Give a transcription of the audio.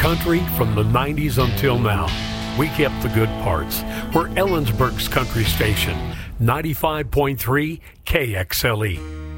country from the 90s until now. We kept the good parts. We're Ellensburg's country station, 95.3 KXLE.